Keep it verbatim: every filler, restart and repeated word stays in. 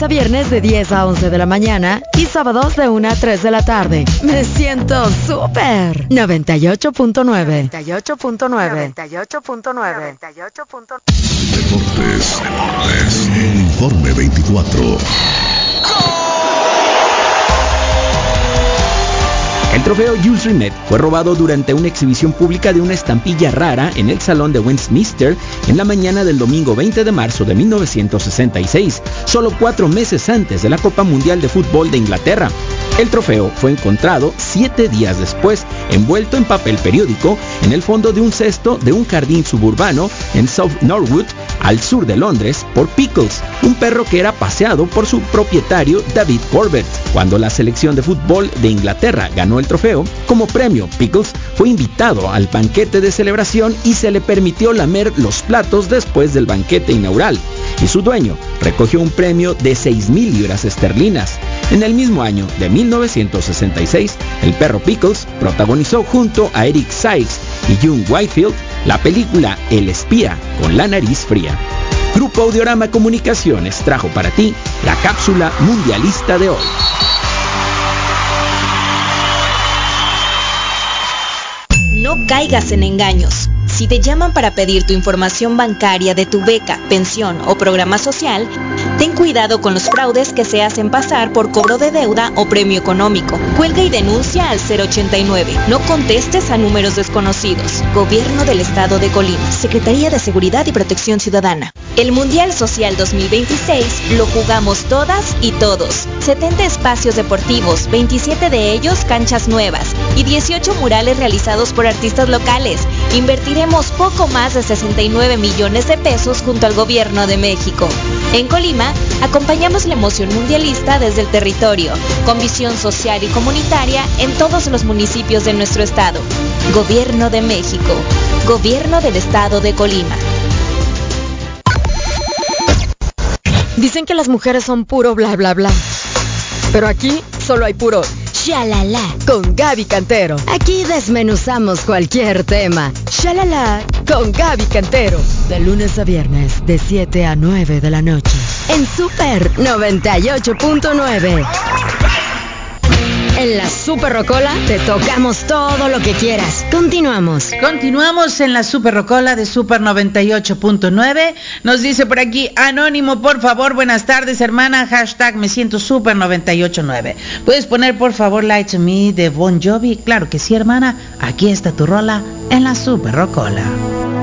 lunes a viernes de diez a once de la mañana y sábados de una a tres de la tarde. Me siento súper. noventa y ocho punto nueve. noventa y ocho punto nueve. noventa y ocho punto nueve. Deportes, Deportes. Informe veinticuatro. El trofeo Jules Rimet fue robado durante una exhibición pública de una estampilla rara en el Salón de Westminster en la mañana del domingo veinte de marzo de mil novecientos sesenta y seis, solo cuatro meses antes de la Copa Mundial de Fútbol de Inglaterra. El trofeo fue encontrado siete días después, envuelto en papel periódico, en el fondo de un cesto de un jardín suburbano en South Norwood, al sur de Londres, por Pickles, un perro que era paseado por su propietario David Corbett. Cuando la selección de fútbol de Inglaterra ganó el trofeo, como premio, Pickles fue invitado al banquete de celebración y se le permitió lamer los platos después del banquete inaugural, y su dueño recogió un premio de seis mil libras esterlinas. En el mismo año de mil novecientos sesenta y seis, el perro Pickles protagonizó junto a Eric Sykes y June Whitefield la película El espía con la nariz fría. Grupo Audiorama Comunicaciones trajo para ti la cápsula mundialista de hoy. No caigas en engaños. Si te llaman para pedir tu información bancaria de tu beca, pensión o programa social, ten cuidado con los fraudes que se hacen pasar por cobro de deuda o premio económico. Cuelga y denuncia al cero ochenta y nueve. No contestes a números desconocidos. Gobierno del Estado de Colima. Secretaría de Seguridad y Protección Ciudadana. El Mundial Social dos mil veintiséis lo jugamos todas y todos. setenta espacios deportivos, veintisiete de ellos canchas nuevas y dieciocho murales realizados por artistas locales. Invertiremos poco más de sesenta y nueve millones de pesos junto al Gobierno de México. En Colima, acompañamos la emoción mundialista desde el territorio, con visión social y comunitaria en todos los municipios de nuestro estado. Gobierno de México. Gobierno del Estado de Colima. Dicen que las mujeres son puro bla bla bla, pero aquí solo hay puro shalala con Gaby Cantero. Aquí desmenuzamos cualquier tema. Shalala con Gaby Cantero, de lunes a viernes de siete a nueve de la noche en Super noventa y ocho punto nueve. En la Super Rocola te tocamos todo lo que quieras. Continuamos. Continuamos en la Super Rocola de Super noventa y ocho punto nueve. Nos dice por aquí, Anónimo, por favor, buenas tardes, hermana. Hashtag me siento Super noventa y ocho punto nueve. ¿Puedes poner, por favor, Light to Me de Bon Jovi? Claro que sí, hermana. Aquí está tu rola en la Super Rocola.